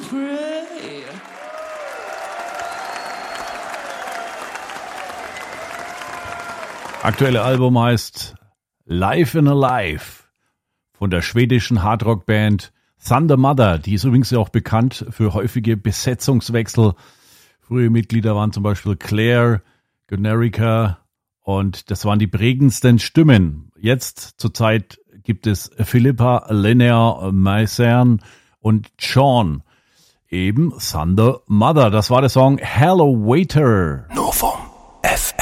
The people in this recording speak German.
pray. Aktuelle Album heißt Life in a Life von der schwedischen Hardrock-Band Thunder Mother. Die ist übrigens auch bekannt für häufige Besetzungswechsel. Frühe Mitglieder waren zum Beispiel Claire, Gunerica und das waren die prägendsten Stimmen. Jetzt zurzeit gibt es Philippa, Linnea, Maisern und Sean. Eben Thunder Mother. Das war der Song Hello Waiter. Novum FM.